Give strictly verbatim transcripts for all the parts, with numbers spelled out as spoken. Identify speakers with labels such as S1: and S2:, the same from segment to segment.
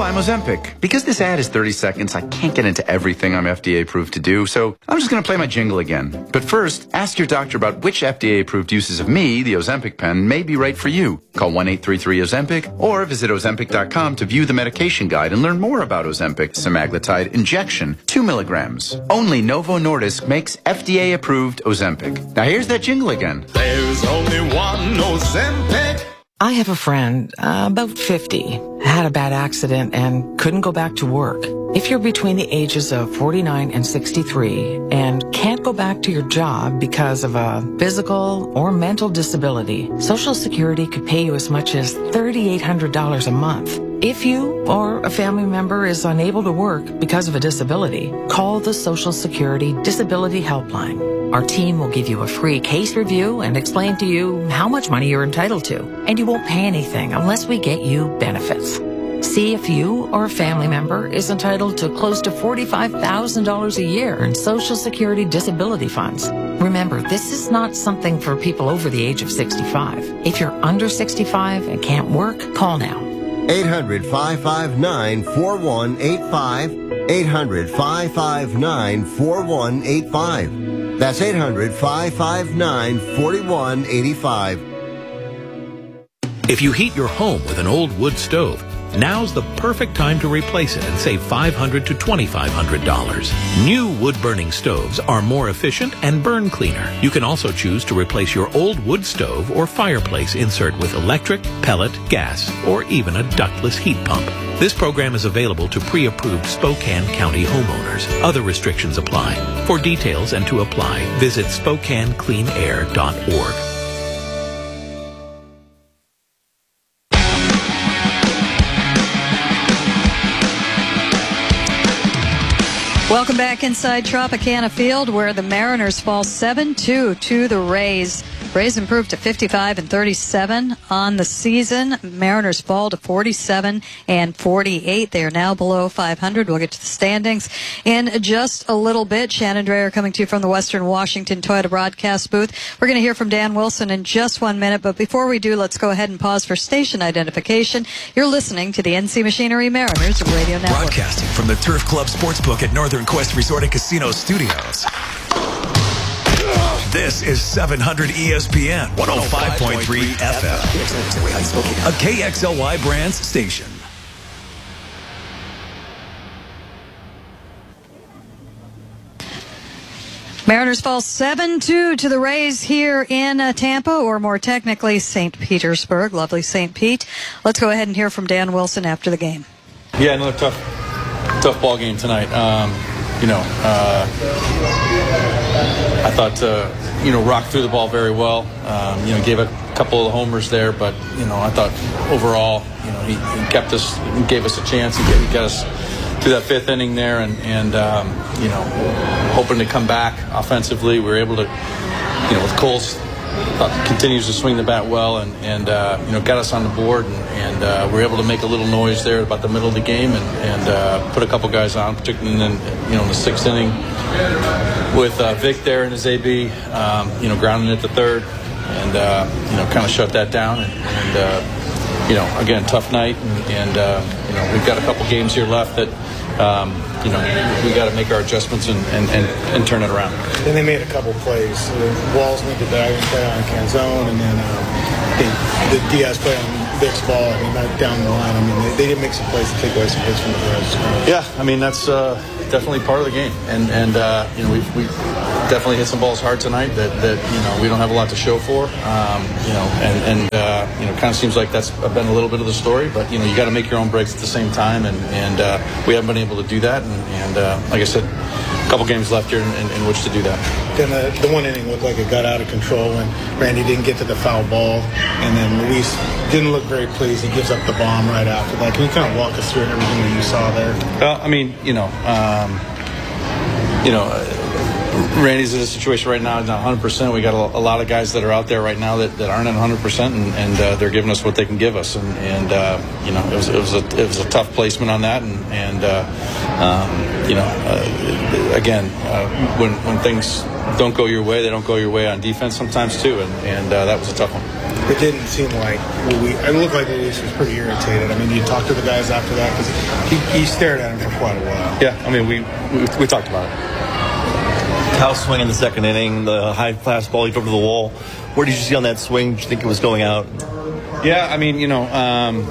S1: I'm Ozempic. Because this ad is thirty seconds, I can't get into everything I'm F D A approved to do, so I'm just going to play my jingle again. But first, ask your doctor about which F D A approved uses of me, the Ozempic pen, may be right for you. Call one eight three three Ozempic or visit Ozempic dot com to view the medication guide and learn more about Ozempic semaglutide injection, two milligrams. Only Novo Nordisk makes F D A approved Ozempic. Now here's that jingle again.
S2: There's only one Ozempic.
S3: I have a friend, uh, about fifty, had a bad accident and couldn't go back to work. If you're between the ages of forty-nine and sixty-three and can't go back to your job because of a physical or mental disability, Social Security could pay you as much as three thousand eight hundred dollars a month. If you or a family member is unable to work because of a disability, call the Social Security Disability Helpline. Our team will give you a free case review and explain to you how much money you're entitled to. And you won't pay anything unless we get you benefits. See if you or a family member is entitled to close to forty-five thousand dollars a year in Social Security disability funds. Remember, this is not something for people over the age of sixty-five. If you're under sixty-five and can't work, call now.
S4: eight hundred, five five nine, four one eight five. eight hundred, five five nine, four one eight five. That's eight hundred, five five nine, four one eight five.
S5: If you heat your home with an old wood stove, now's the perfect time to replace it and save five hundred to twenty-five hundred dollars. New wood-burning stoves are more efficient and burn cleaner. You can also choose to replace your old wood stove or fireplace insert with electric, pellet, gas, or even a ductless heat pump. This program is available to pre-approved Spokane County homeowners. Other restrictions apply. For details and to apply, visit Spokane Clean Air dot org.
S6: Welcome back inside Tropicana Field, where the Mariners fall seven two to the Rays. Rays improved to fifty-five and thirty-seven on the season. Mariners fall to forty-seven and forty-eight. They are now below five hundred. We'll get to the standings in just a little bit. Shannon Drayer coming to you from the Western Washington Toyota broadcast booth. We're going to hear from Dan Wilson in just one minute, but before we do, let's go ahead and pause for station identification. You're listening to the N C Machinery Mariners Radio Network.
S7: Broadcasting from the Turf Club Sportsbook at Northern Quest Resort and Casino Studios. This is seven hundred E S P N one oh five point three F M, a K X L Y Brands station.
S6: Mariners fall seven two to the Rays here in uh, Tampa, or more technically, Saint Petersburg. Lovely Saint Pete. Let's go ahead and hear from Dan Wilson after the game.
S8: Yeah, another tough, tough ball game tonight. Um, you know, uh, I thought, uh, you know, Rock threw the ball very well. Um, you know, gave a couple of homers there, but, you know, I thought overall, you know, he, he kept us, he gave us a chance. He, he got us through that fifth inning there, and, and um, you know, hoping to come back offensively. We were able to, you know, with Coles, uh, continues to swing the bat well, and, and uh, you know, got us on the board, and, and uh, we were able to make a little noise there about the middle of the game, and, and uh, put a couple guys on, particularly in, you know, in the sixth inning with uh, Vic there in his A B, um, you know, grounding at the third, and uh, you know, kind of shut that down, and, and uh, you know, again, tough night, and, and uh, you know, we've got a couple games here left that, um, you know, we got to make our adjustments and, and, and, and turn it around.
S9: Then they made a couple plays. Uh, Walls made the diving play on Canzone, and then um, they, the Diaz play on Vic's ball. I mean, not down the line. I mean, they, they did make some plays to take away some hits from the Reds.
S8: Yeah, I mean, that's uh, definitely part of the game, and and uh, you know, we've we definitely hit some balls hard tonight that, that you know, we don't have a lot to show for. Um, you know, and and uh, you know, kind of seems like that's been a little bit of the story. But you know, you got to make your own breaks at the same time, and and uh, we haven't been able to do that. And, and uh, like I said, a couple games left here in, in, in which to do that.
S9: Then the, the one inning looked like it got out of control when Randy didn't get to the foul ball, and then Luis didn't look very pleased. He gives up the bomb right after that. Can you kind of walk us through everything that you saw there?
S8: Well, I mean, you know, um, you know. Uh, Randy's in a situation right now, not one hundred percent. We got a, a lot of guys that are out there right now that, that aren't at one hundred percent, and, and uh, they're giving us what they can give us. And, and uh, you know, it was, it was a it was a tough placement on that. And, and uh, um, you know, uh, again, uh, when when things don't go your way, they don't go your way on defense sometimes too. And, and uh, that was a tough one.
S9: it didn't seem like Luis, it looked like Luis was pretty irritated. I mean, you talked to the guys after that because he, he stared at him for quite a while.
S8: Yeah, I mean, we we, we talked about it.
S10: House swing in the second inning, the high fastball he drove to the wall. Where did you see on that swing? Did you think it was going out?
S8: Yeah, I mean, you know, um,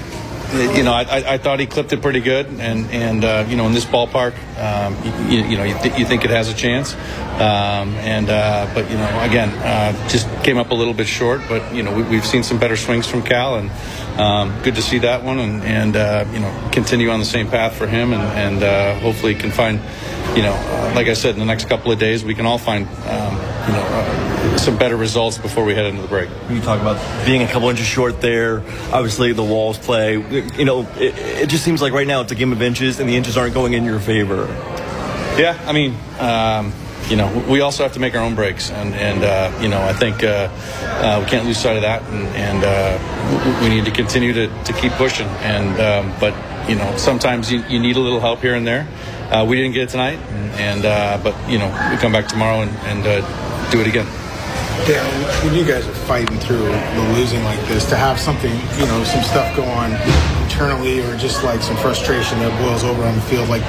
S8: you know, I, I thought he clipped it pretty good, and and uh, you know, in this ballpark, um, you, you know, you, th- you think it has a chance, um, and uh, but you know, again, uh, just came up a little bit short. But you know, we, we've seen some better swings from Cal, and um, good to see that one, and and uh, you know, continue on the same path for him, and and uh, hopefully can find, you know, uh, like I said, in the next couple of days, we can all find, um, you know. Uh, some better results before we head into the break.
S10: You talk about being a couple inches short there. Obviously, the walls play. You know, it, it just seems like right now it's a game of inches, and the inches aren't going in your favor.
S8: Yeah, I mean, um, you know, we also have to make our own breaks, and and uh, you know, I think uh, uh, we can't lose sight of that, and, and uh, we need to continue to, to keep pushing. And um, but you know, sometimes you, you need a little help here and there. Uh, we didn't get it tonight, and, and uh, but you know, we come back tomorrow and, and uh, do it again.
S9: Yeah, when you guys are fighting through the losing like this, to have something, you know, some stuff go on internally or just like some frustration that boils over on the field, like,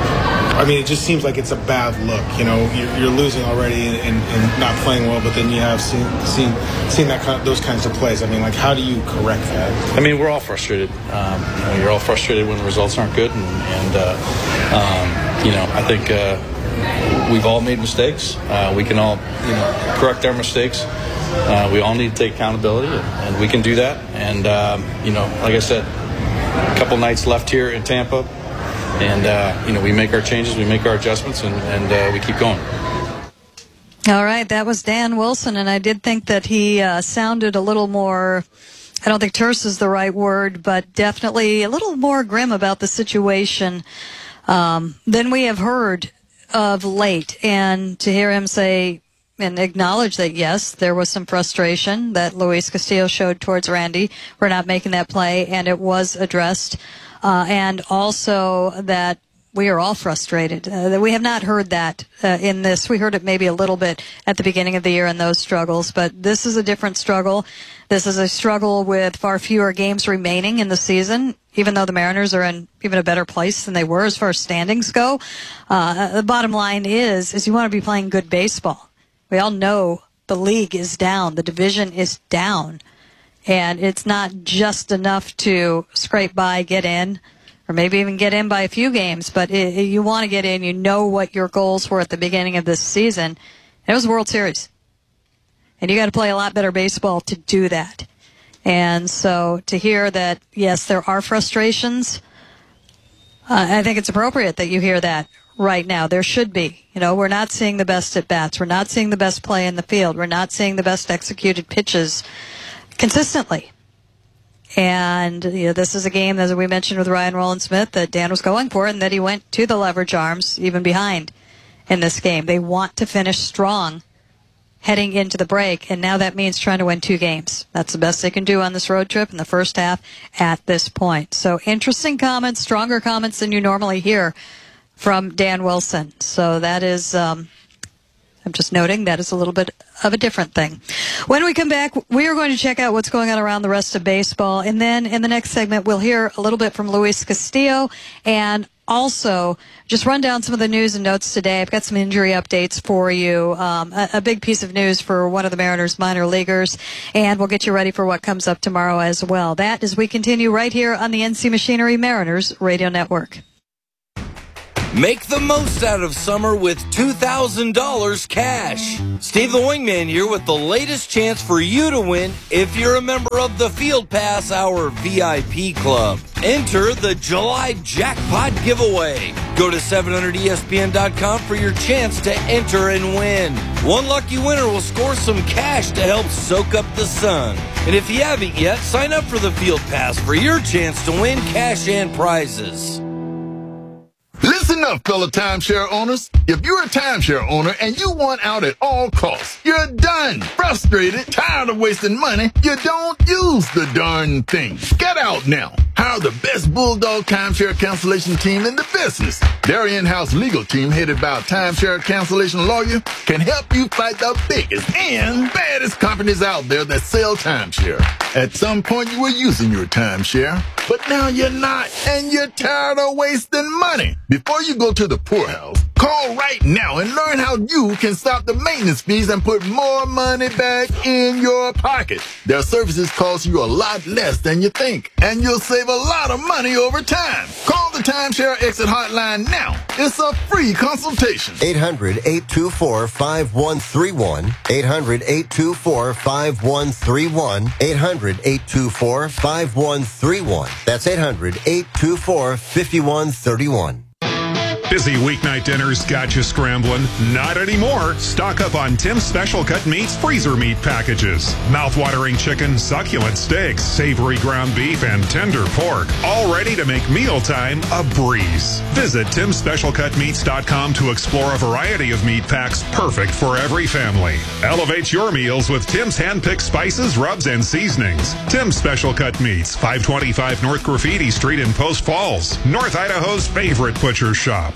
S9: I mean, it just seems like it's a bad look. You know, you're, you're losing already and, and, and not playing well, but then you have seen seen seen that kind of, those kinds of plays. I mean, like, how do you correct that?
S8: I mean, we're all frustrated. Um, you know, you're all frustrated when the results aren't good, and, and uh, um, you know, I think. Uh, We've all made mistakes. Uh, we can all, you know, correct our mistakes. Uh, we all need to take accountability, and, and we can do that. And um, you know, like I said, a couple nights left here in Tampa, and uh, you know, we make our changes, we make our adjustments, and, and uh, we keep going.
S6: All right, that was Dan Wilson, and I did think that he uh, sounded a little more. I don't think terse is the right word, but definitely a little more grim about the situation um, than we have heard of late. And to hear him say and acknowledge that, yes, there was some frustration that Luis Castillo showed towards Randy for not making that play, and it was addressed. Uh, and also that we are all frustrated. Uh, we have not heard that uh, in this. We heard it maybe a little bit at the beginning of the year in those struggles, but this is a different struggle. This is a struggle with far fewer games remaining in the season, even though the Mariners are in even a better place than they were as far as standings go. Uh, the bottom line is, is you want to be playing good baseball. We all know the league is down. The division is down. And it's not just enough to scrape by, get in, or maybe even get in by a few games, but it, it, you want to get in. You know what your goals were at the beginning of this season. It was World Series. And you got to play a lot better baseball to do that. And so to hear that, yes, there are frustrations, uh, I think it's appropriate that you hear that right now. There should be. You know, we're not seeing the best at bats. We're not seeing the best play in the field. We're not seeing the best executed pitches consistently. And you know, this is a game, as we mentioned with Ryan Rowland-Smith, that Dan was going for, and that he went to the leverage arms, even behind in this game. They want to finish strong heading into the break, and now that means trying to win two games. That's the best they can do on this road trip in the first half at this point. So interesting comments, stronger comments than you normally hear from Dan Wilson. So that is, um, I'm just noting, that is a little bit of a different thing. When we come back, we are going to check out what's going on around the rest of baseball, and then in the next segment, we'll hear a little bit from Luis Castillo, and also just run down some of the news and notes today. I've got some injury updates for you, um, a, a big piece of news for one of the Mariners minor leaguers, and we'll get you ready for what comes up tomorrow as well. That as we continue right here on the N C Machinery Mariners Radio Network.
S11: Make the most out of summer with two thousand dollars cash. Steve the Wingman here with the latest chance for you to win if you're a member of the Field Pass Hour V I P Club. Enter the July Jackpot Giveaway. Go to seven hundred E S P N dot com for your chance to enter and win. One lucky winner will score some cash to help soak up the sun. And if you haven't yet, sign up for the Field Pass for your chance to win cash and prizes.
S2: Listen That's enough, fellow timeshare owners. If you're a timeshare owner and you want out at all costs, you're done. Frustrated, tired of wasting money, you don't use the darn thing. Get out now. Hire the best Bulldog timeshare cancellation team in the business. Their in-house legal team, headed by a timeshare cancellation lawyer, can help you fight the biggest and baddest companies out there that sell timeshare. At some point, you were using your timeshare, but now you're not, and you're tired of wasting money. Before you go to the poorhouse, call right now and learn how you can stop the maintenance fees and put more money back in your pocket. Their services cost you a lot less than you think, and you'll save a lot of money over time. Call the Timeshare Exit Hotline now. It's a free consultation.
S4: eight hundred, eight two four, five one three one. eight hundred, eight two four, five one three one. eight hundred, eight two four, five one three one. That's eight hundred, eight two four, five one three one.
S12: Busy weeknight dinners got you scrambling? Not anymore. Stock up on Tim's Special Cut Meats freezer meat packages. Mouth-watering chicken, succulent steaks, savory ground beef, and tender pork. All ready to make mealtime a breeze. Visit Tims Special Cut Meats dot com to explore a variety of meat packs perfect for every family. Elevate your meals with Tim's hand-picked spices, rubs, and seasonings. Tim's Special Cut Meats, five twenty-five North Graffiti Street in Post Falls, North Idaho's favorite butcher shop.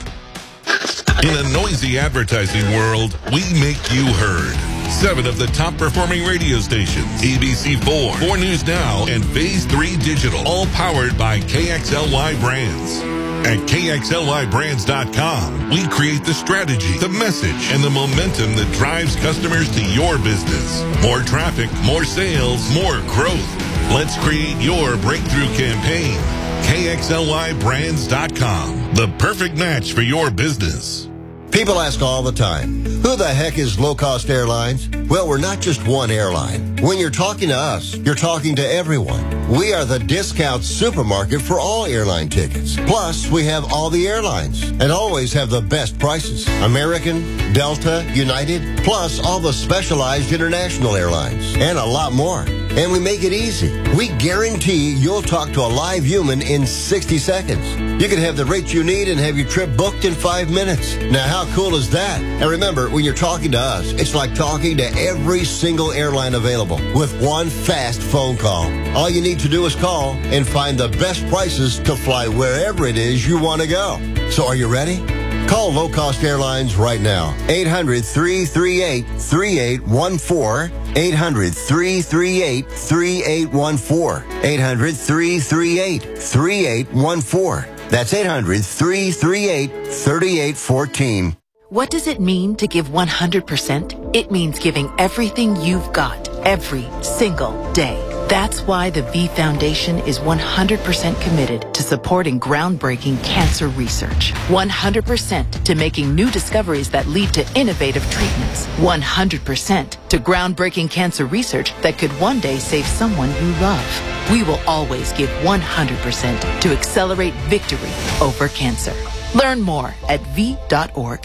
S13: In a noisy advertising world, we make you heard. Seven of the top performing radio stations, A B C four, four News Now, and Phase three Digital, all powered by K X L Y Brands. At K X L Y brands dot com, we create the strategy, the message, and the momentum that drives customers to your business. More traffic, more sales, more growth. Let's create your breakthrough campaign. K X L Y brands dot com, the perfect match for your business.
S4: People ask all the time, who the heck is Low Cost Airlines? Well, we're not just one airline. When you're talking to us, you're talking to everyone. We are the discount supermarket for all airline tickets. Plus, we have all the airlines and always have the best prices. American, Delta, United, plus all the specialized international airlines and a lot more. And we make it easy. We guarantee you'll talk to a live human in sixty seconds. You can have the rate you need and have your trip booked in five minutes. Now, how cool is that? And remember, when you're talking to us, it's like talking to every single airline available with one fast phone call. All you need to do is call and find the best prices to fly wherever it is you want to go. So are you ready? Call Low Cost Airlines right now. eight hundred, three three eight, three eight one four. eight hundred, three three eight, three eight one four. eight hundred, three three eight, three eight one four. That's eight hundred, three three eight, three eight one four.
S14: What does it mean to give one hundred percent? It means giving everything you've got every single day. That's why the V Foundation is one hundred percent committed to supporting groundbreaking cancer research. one hundred percent to making new discoveries that lead to innovative treatments. one hundred percent to groundbreaking cancer research that could one day save someone you love. We will always give one hundred percent to accelerate victory over cancer. Learn more at V dot org.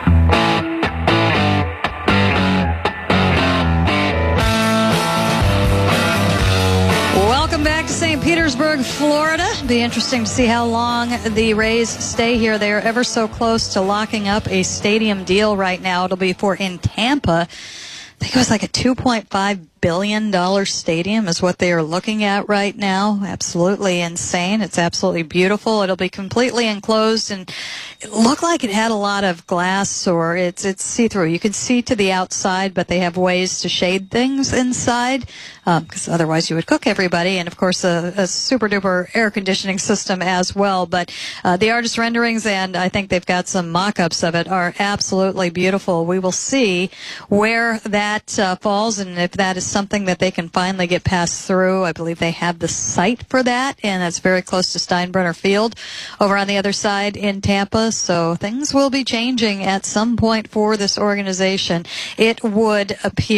S6: Welcome back to Saint Petersburg, Florida. Be interesting to see how long the Rays stay here. They are ever so close to locking up a stadium deal right now. It'll be for in Tampa. I think it was like a two point five billion dollars stadium is what they are looking at right now. Absolutely insane. It's absolutely beautiful. It'll be completely enclosed, and it looked like it had a lot of glass, or it's it's see-through. You can see to the outside, but they have ways to shade things inside, because um, otherwise you would cook everybody, and of course a, a super-duper air conditioning system as well. But uh, the artist renderings, and I think they've got some mock-ups of it, are absolutely beautiful. We will see where that uh, falls, and if that is something that they can finally get passed through. I believe they have the site for that, and that's very close to Steinbrenner Field over on the other side in Tampa. So things will be changing at some point for this organization, it would appear.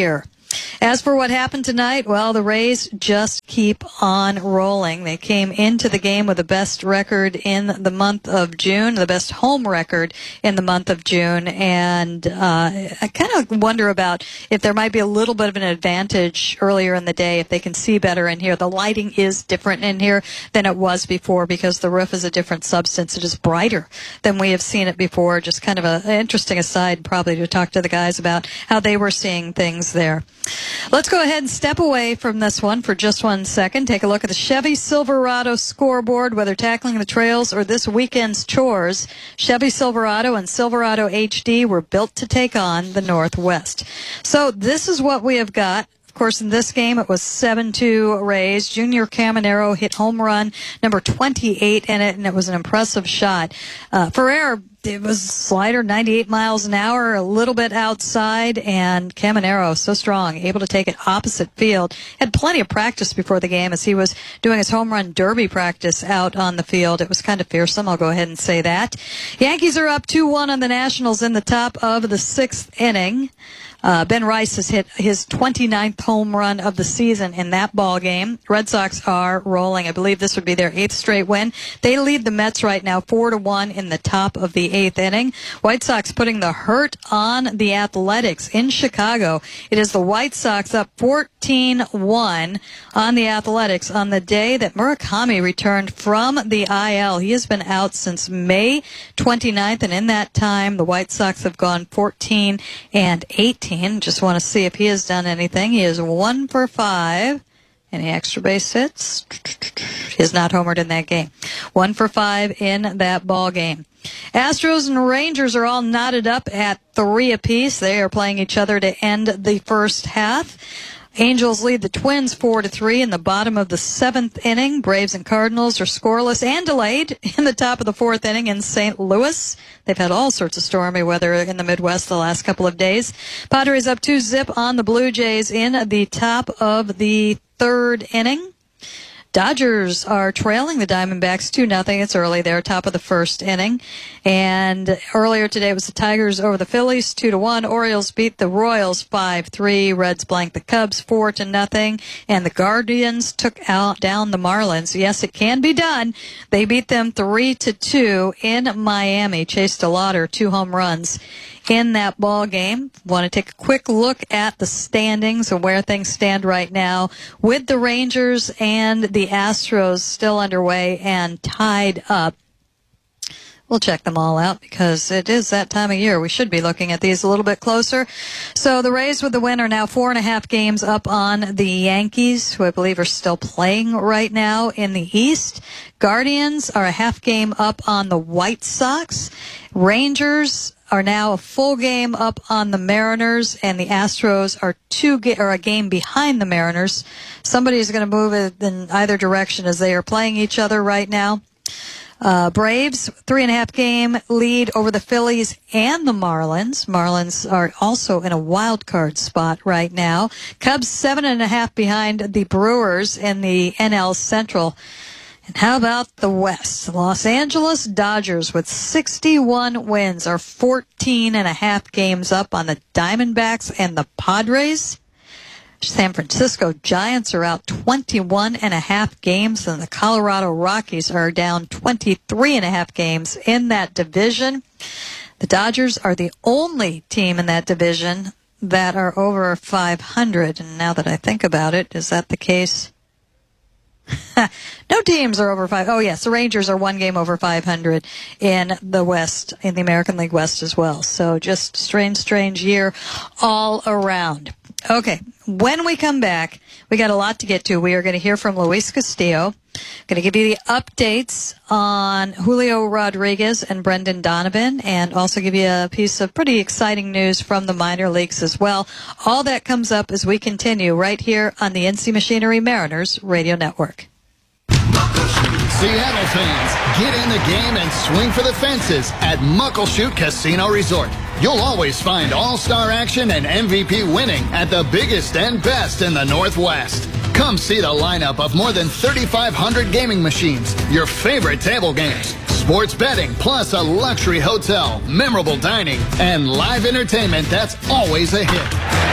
S6: As for what happened tonight, well, the Rays just keep on rolling. They came into the game with the best record in the month of June, the best home record in the month of June, and uh, I kind of wonder about if there might be a little bit of an advantage earlier in the day, if they can see better in here. The lighting is different in here than it was before because the roof is a different substance. It is brighter than we have seen it before. Just kind of a, an interesting aside probably to talk to the guys about how they were seeing things there. Let's go ahead and step away from this one for just one second. Take a look at the Chevy Silverado scoreboard, whether tackling the trails or this weekend's chores. Chevy Silverado and Silverado H D were built to take on the Northwest. So this is what we have got. Of course, in this game, it was seven two Rays. Junior Caminero hit home run number twenty-eight in it, and it was an impressive shot. Uh, Ferrer, it was slider, ninety-eight miles an hour, a little bit outside, and Caminero, so strong, able to take it opposite field. Had plenty of practice before the game as he was doing his home run derby practice out on the field. It was kind of fearsome, I'll go ahead and say that. Yankees are up two one on the Nationals in the top of the sixth inning. Uh, Ben Rice has hit his twenty-ninth home run of the season in that ball game. Red Sox are rolling. I believe this would be their eighth straight win. They lead the Mets right now four to one in the top of the eighth inning. White Sox putting the hurt on the Athletics in Chicago. It is the White Sox up fourteen one on the Athletics on the day that Murakami returned from the I L. He has been out since May twenty-ninth, and in that time, the White Sox have gone fourteen and eighteen. Just want to see if he has done anything. He is one for five. Any extra base hits? He has not homered in that game. One for five in that ball game. Astros and Rangers are all knotted up at three apiece. They are playing each other to end the first half. Angels lead the Twins four to three in the bottom of the seventh inning. Braves and Cardinals are scoreless and delayed in the top of the fourth inning in Saint Louis. They've had all sorts of stormy weather in the Midwest the last couple of days. Padres up two zip on the Blue Jays in the top of the third inning. Dodgers are trailing the Diamondbacks two nothing. It's early there, top of the first inning. And earlier today it was the Tigers over the Phillies two to one. Orioles beat the Royals five three. Reds blanked the Cubs four to nothing. And the Guardians took out down the Marlins. Yes, it can be done. They beat them three to two in Miami. Chase DeLauder, two home runs in that ball game. Want to take a quick look at the standings and where things stand right now with the Rangers and the Astros still underway and tied up. We'll check them all out because it is that time of year. We should be looking at these a little bit closer. So the Rays with the win are now four and a half games up on the Yankees, who I believe are still playing right now in the East. Guardians are a half game up on the White Sox. Rangers are now a full game up on the Mariners, and the Astros are two ga- or a game behind the Mariners. Somebody's going to move it in either direction as they are playing each other right now. Uh, Braves, three and a half game lead over the Phillies and the Marlins. Marlins are also in a wild card spot right now. Cubs, seven and a half behind the Brewers in the N L Central. And how about the West? Los Angeles Dodgers with sixty-one wins are fourteen and a half games up on the Diamondbacks and the Padres. San Francisco Giants are out twenty-one and a half games, and the Colorado Rockies are down twenty-three and a half games in that division. The Dodgers are the only team in that division that are over five hundred. And now that I think about it, is that the case? No teams are over five. Oh, yes, the Rangers are one game over five hundred in the West, in the American League West as well. So just strange, strange year all around. Okay, when we come back, we got a lot to get to. We are going to hear from Luis Castillo. Going to give you the updates on Julio Rodriguez and Brendan Donovan, and also give you a piece of pretty exciting news from the minor leagues as well. All that comes up as we continue right here on the N C Machinery Mariners Radio Network.
S15: Seattle fans, get in the game and swing for the fences at Muckleshoot Casino Resort. You'll always find all-star action and M V P winning at the biggest and best in the Northwest. Come see the lineup of more than thirty-five hundred gaming machines, your favorite table games, sports betting, plus a luxury hotel, memorable dining, and live entertainment that's always a hit.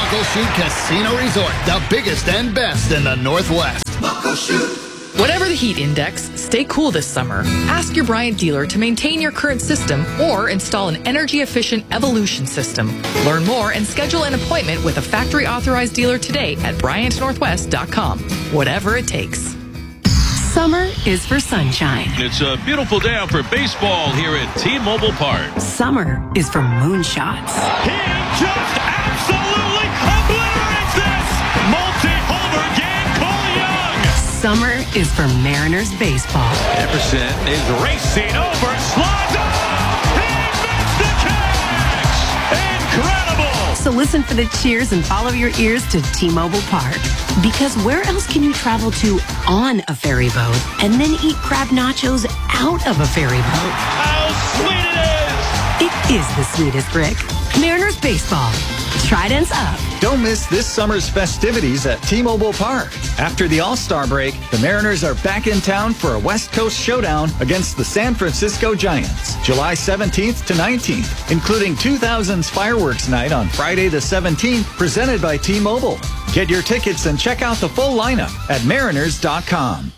S15: Muckleshoot Casino Resort, the biggest and best in the Northwest. Muckleshoot.
S16: Whatever the heat index, stay cool this summer. Ask your Bryant dealer to maintain your current system or install an energy-efficient Evolution system. Learn more and schedule an appointment with a factory-authorized dealer today at Bryant Northwest dot com. Whatever it takes.
S17: Summer is for sunshine.
S18: It's a beautiful day out for baseball here at T-Mobile Park.
S17: Summer is for moonshots.
S18: He just absolutely obliterates this! Multi-homer game, Cole Young!
S17: Summer is for Mariners baseball.
S18: Epperson is racing over, slides up! He makes the catch! Incredible!
S17: So listen for the cheers and follow your ears to T-Mobile Park. Because where else can you travel to on a ferry boat and then eat crab nachos out of a ferry boat?
S18: How sweet it is!
S17: It is the sweetest, Rick. Mariners baseball. Tridents up.
S19: Don't miss this summer's festivities at T-Mobile Park. After the All-Star break, the Mariners are back in town for a West Coast showdown against the San Francisco Giants, July seventeenth to nineteenth, including two thousands Fireworks Night on Friday the seventeenth, presented by T-Mobile. Get your tickets and check out the full lineup at Mariners dot com.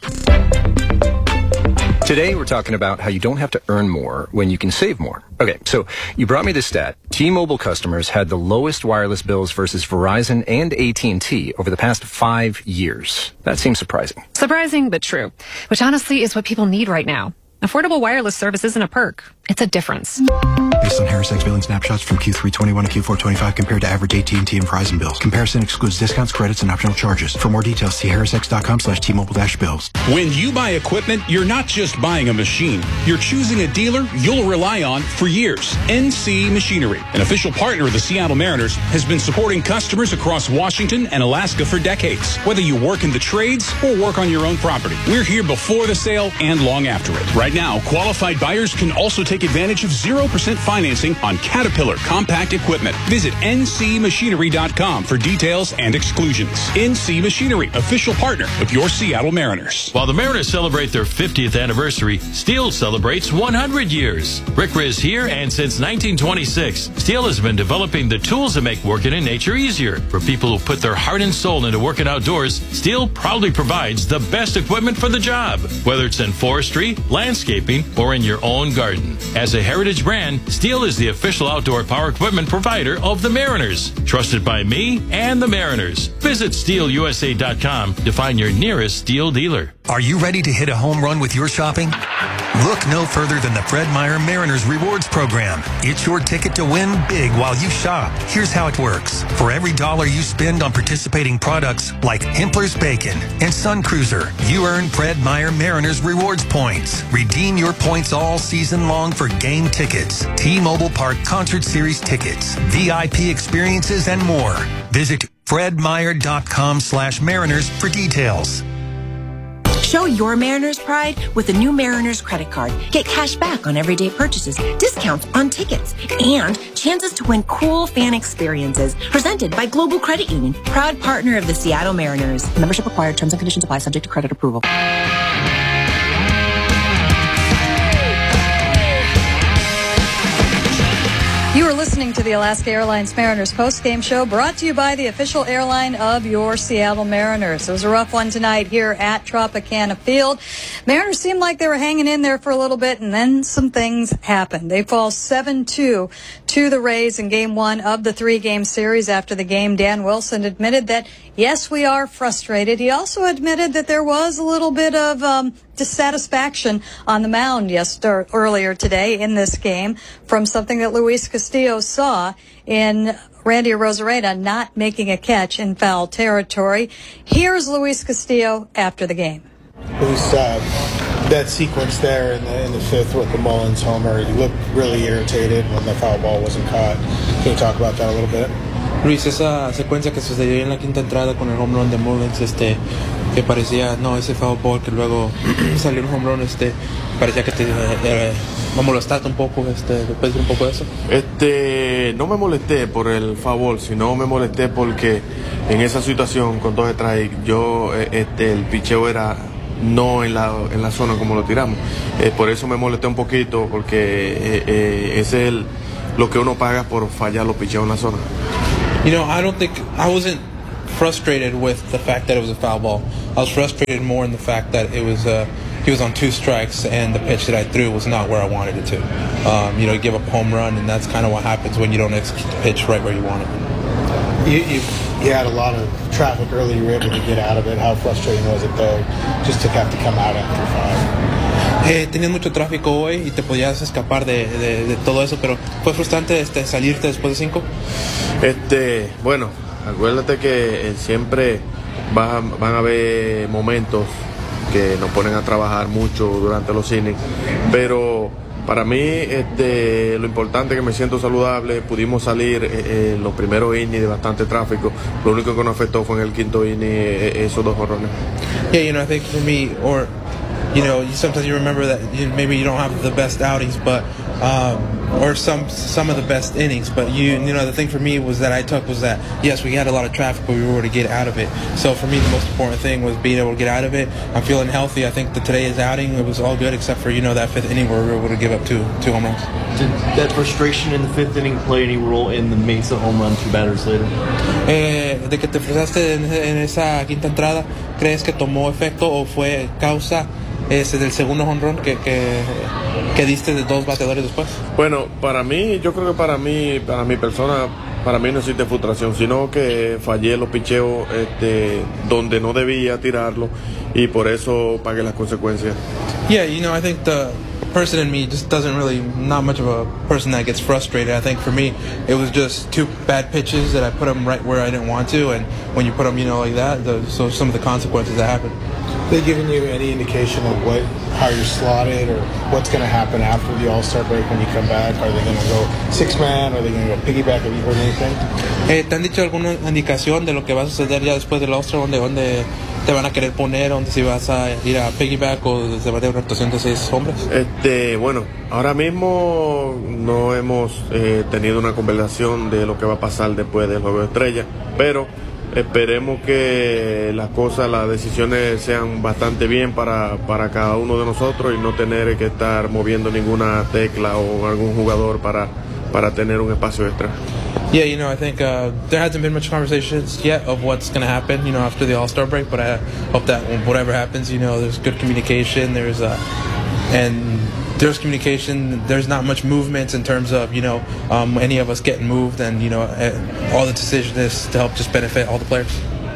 S20: Today, we're talking about how you don't have to earn more when you can save more. Okay, so you brought me this stat. T-Mobile customers had the lowest wireless bills versus Verizon and A T and T over the past five years. That seems surprising.
S21: Surprising, but true. Which honestly is what people need right now. Affordable wireless service isn't a perk. It's a difference.
S22: Based on Harris X billing snapshots from Q three twenty-one to Q four twenty-five compared to average A T and T and Verizon bills. Comparison excludes discounts, credits, and optional charges. For more details, see harris x dot com slash T Mobile dash bills.
S23: When you buy equipment, you're not just buying a machine. You're choosing a dealer you'll rely on for years. N C Machinery, an official partner of the Seattle Mariners, has been supporting customers across Washington and Alaska for decades. Whether you work in the trades or work on your own property, we're here before the sale and long after it. Right now, qualified buyers can also take advantage of zero percent financing on Caterpillar compact equipment. Visit N C machinery dot com for details and exclusions. N C Machinery, official partner of your Seattle Mariners.
S24: While the Mariners celebrate their fiftieth anniversary, Steel celebrates one hundred years. Rick Riz here, and since nineteen twenty-six, Steel has been developing the tools that make working in nature easier. For people who put their heart and soul into working outdoors, Steel proudly provides the best equipment for the job, whether it's in forestry, landscaping, or in your own garden. As a heritage brand, Steel is the official outdoor power equipment provider of the Mariners. Trusted by me and the Mariners. Visit steel u s a dot com to find your nearest Steel dealer.
S7: Are you ready to hit a home run with your shopping? Look no further than the Fred Meyer Mariners Rewards Program. It's your ticket to win big while you shop. Here's how it works. For every dollar you spend on participating products like Hempler's Bacon and Sun Cruiser, you earn Fred Meyer Mariners Rewards points. Redeem your points all season long for game tickets, T-Mobile Park Concert Series tickets, V I P experiences, and more. Visit fred meyer dot com slash mariners for details.
S25: Show your Mariners pride with the new Mariners credit card. Get cash back on everyday purchases, discounts on tickets, and chances to win cool fan experiences. Presented by Global Credit Union, proud partner of the Seattle Mariners. Membership required. Terms and conditions apply. Subject to credit approval.
S6: You are listening to the Alaska Airlines Mariners postgame show, brought to you by the official airline of your Seattle Mariners. It was a rough one tonight here at Tropicana Field. Mariners seemed like they were hanging in there for a little bit, and then some things happened. They fall seven two to the Rays in game one of the three-game series. After the game, Dan Wilson admitted that, yes, we are frustrated. He also admitted that there was a little bit of um, dissatisfaction on the mound yesterday, earlier today in this game from something that Luis Castillo saw in Randy Arozarena not making a catch in foul territory. Here's Luis Castillo after the game.
S9: Luis, uh, that sequence there in the, in the fifth with the Mullins homer, you looked really irritated when the foul ball wasn't caught. Can you talk about that a little bit?
S26: Luis, esa secuencia que sucedió en la quinta entrada con el home run de Mullins, este, que parecía, no, ese foul ball que luego salió un home run, este, parecía que te eh, me molestaste un poco, este, ¿puedes decir un poco de eso?
S27: Este, no me molesté por el foul, sino me molesté porque en esa situación con dos strikes, yo, este, el picheo era no en la, en la zona como lo tiramos. Eh, por eso me molesté un poquito, porque eh, eh, ese es el, lo que uno paga por fallar los picheos en la zona.
S26: You know, I don't think I wasn't frustrated with the fact that it was a foul ball. I was frustrated more in the fact that it was uh, he was on two strikes and the pitch that I threw was not where I wanted it to. Um, you know, give up a home run, and that's kind of what happens when you don't execute the pitch right where you want it.
S9: You, you, you had a lot of traffic early. You were able to get out of it. How frustrating was it, though, just to have to come out after five?
S26: Eh, tenías mucho tráfico hoy y te podías escapar de, de, de todo eso, pero fue frustrante este, salirte después de cinco.
S27: Este, bueno, acuérdate que eh, siempre vas a, van a haber momentos que nos ponen a trabajar mucho durante los innings, pero para mí este, lo importante es que me siento saludable. Pudimos salir eh, en los primeros innings de bastante tráfico. Lo único que nos afectó fue en el quinto inning eh, esos dos jonrones.
S26: Yeah, you know, I think for me, or you know, sometimes you remember that you, maybe you don't have the best outings, but um, or some some of the best innings. But you you know, the thing for me was that I took was that yes, we had a lot of traffic, but we were able to get out of it. So for me, the most important thing was being able to get out of it. I'm feeling healthy. I think that today's outing it was all good except for you know that fifth inning where we were able to give up two two home runs.
S1: Did that frustration in the fifth inning play any role in the Mesa home run two batters later?
S26: Eh, de que te frustraste en, en esa quinta entrada, ¿crees que tomó efecto o fue causa ese del segundo jonrón que, que, que diste de dos bateadores después?
S27: Bueno, para mí, yo creo que para mí, para mi persona, para mí no existe frustración, sino que fallé los picheos este, donde no debía tirarlo y por eso pagué las consecuencias.
S26: Yeah, you know, I think the person in me just doesn't really, not much of a person that gets frustrated. I think for me, it was just two bad pitches that I put them right where I didn't want to, and when you put them, you know, like that, the, so some of the consequences that happen.
S9: They given you any indication of what, how you're slotted, or what's going to happen after the All-Star break when you come back? Are they going to go six-man? Are they going to go piggyback? Have you heard anything?
S26: Eh, ¿Te han dicho alguna indicación de lo que va a suceder ya después del All-Star? ¿Dónde, dónde te van a querer poner? ¿Dónde si vas a ir a piggyback o se va a tener una rotación de seis hombres?
S27: Este, bueno, ahora mismo no hemos eh, tenido una conversación de lo que va a pasar después del Juego de Estrella, pero esperemos que las cosas, las decisiones sean bastante bien para, para cada uno de nosotros y no tener que estar moviendo ninguna tecla o algún jugador para, para tener un espacio extra.
S26: Yeah, you know, I think uh, there hasn't been much conversations yet of what's going to happen, you know, after the All-Star break, but I hope that whatever happens, you know, there's good communication, there's uh, and there's communication, there's not much movement in terms of, you know, um, any of us getting moved, and, you know, all the decision is to help just benefit all the players.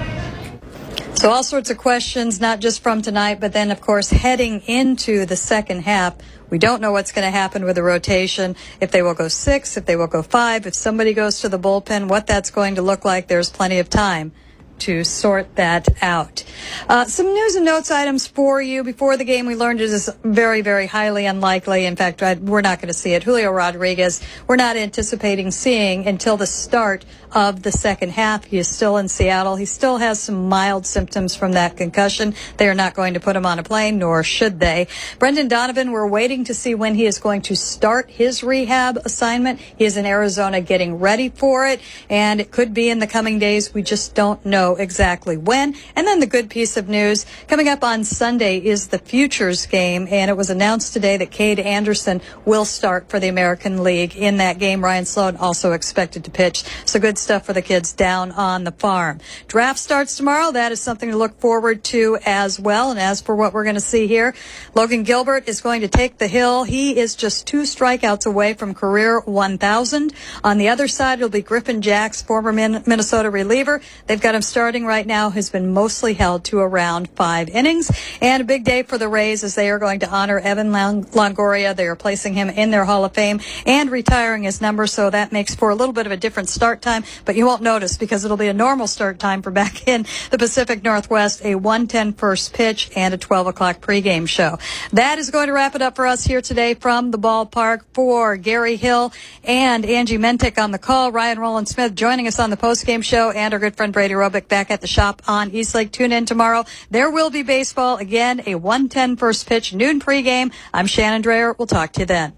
S6: So all sorts of questions, not just from tonight, but then, of course, heading into the second half. We don't know what's going to happen with the rotation, if they will go six, if they will go five, if somebody goes to the bullpen, what that's going to look like. There's plenty of time to sort that out. Uh, some news and notes items for you. Before the game, we learned it is very, very highly unlikely. In fact, I, we're not going to see it. Julio Rodriguez, we're not anticipating seeing until the start of the second half. He is still in Seattle. He still has some mild symptoms from that concussion. They are not going to put him on a plane, nor should they. Brendan Donovan, we're waiting to see when he is going to start his rehab assignment. He is in Arizona getting ready for it, and it could be in the coming days. We just don't know exactly when. And then the good piece of news coming up on Sunday is the Futures game, and it was announced today that Cade Anderson will start for the American League in that game. Ryan Sloan also expected to pitch. So good stuff for the kids down on the farm. Draft starts tomorrow. That is something to look forward to as well. And as for what we're going to see here, Logan Gilbert is going to take the hill. He is just two strikeouts away from career one thousand. On the other side will be Griffin Jacks, former Minnesota reliever. They've got him starting right now, has been mostly held to around five innings. And a big day for the Rays as they are going to honor Evan Longoria. They are placing him in their Hall of Fame and retiring his number, so that makes for a little bit of a different start time, but you won't notice because it'll be a normal start time for back in the Pacific Northwest, a one ten first pitch and a twelve o'clock pregame show. That is going to wrap it up for us here today from the ballpark. For Gary Hill and Angie Mentick on the call, Ryan Roland Smith joining us on the postgame show, and our good friend Brady Robick back at the shop on Eastlake. Tune in tomorrow. There will be baseball again, a one ten first pitch, noon pregame. I'm Shannon Dreyer. We'll talk to you then.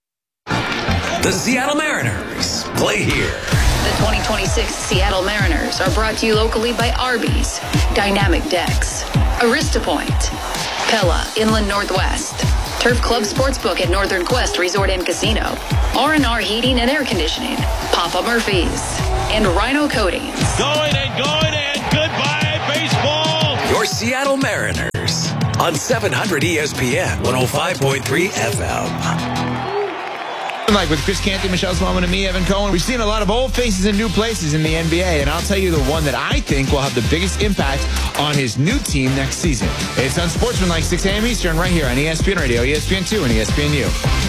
S2: The Seattle Mariners play here.
S3: The twenty twenty-six Seattle Mariners are brought to you locally by Arby's, Dynamic Decks, Arista Point, Pella Inland Northwest, Turf Club Sportsbook at Northern Quest Resort and Casino, R and R Heating and Air Conditioning, Papa Murphy's, and Rhino Coatings.
S18: Going and going and goodbye, baseball.
S2: Your Seattle Mariners on seven hundred E S P N one oh five point three F M.
S4: Like with Chris Canty, Michelle Smallman, and me, Evan Cohen, we've seen a lot of old faces in new places in the N B A, and I'll tell you the one that I think will have the biggest impact on his new team next season. It's on Sportsmanlike, six a.m. Eastern, right here on E S P N Radio, E S P N two, and E S P N U.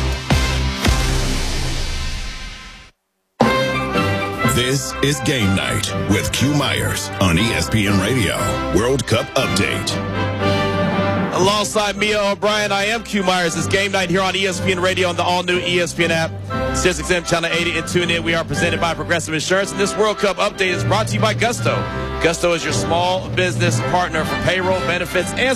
S5: This is Game Night with Q Myers on E S P N Radio. World Cup Update.
S8: Alongside Mia O'Brien, I am Q Myers. It's Game Night here on E S P N Radio on the all-new E S P N app. SiriusXM Channel eighty and tune in. We are presented by Progressive Insurance, and this World Cup update is brought to you by Gusto. Gusto is your small business partner for payroll, benefits, and